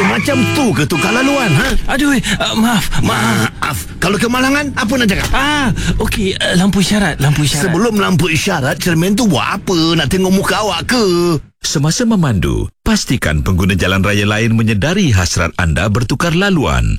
Macam tu ke tukar laluan, ha? Aduh, maaf. Maaf. Kalau kemalangan, apa nak cakap? Okey, lampu isyarat. Sebelum lampu isyarat, cermin tu buat apa? Nak tengok muka awak ke? Semasa memandu, pastikan pengguna jalan raya lain menyedari hasrat anda bertukar laluan.